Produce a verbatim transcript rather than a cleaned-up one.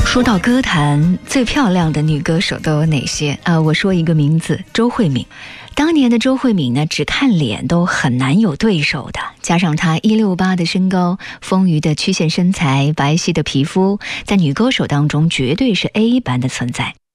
说到歌坛最漂亮的女歌手都有哪些啊、呃？我说一个名字，周慧敏。当年的周慧敏呢，只看脸都很难有对手的，加上她一六八的身高、丰腴的曲线身材、白皙的皮肤，在女歌手当中绝对是 A 般的存在。